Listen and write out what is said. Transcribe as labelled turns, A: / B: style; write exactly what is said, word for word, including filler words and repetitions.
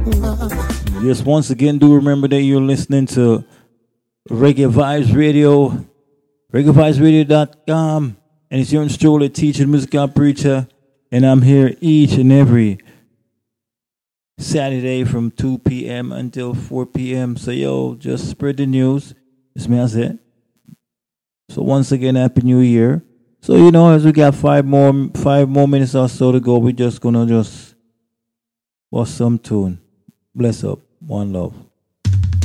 A: Just once again, do remember that you're listening to Reggae Vibes Radio, reggae vibes radio dot com, and it's your truly teacher, musical preacher, and I'm here each and every Saturday from two p.m. until four p.m. So, yo, just spread the news. It's me, I said. So, once again, Happy New Year. So, you know, as we got five more five more minutes or so to go, we're just going to just bust some tune. Bless up. One love.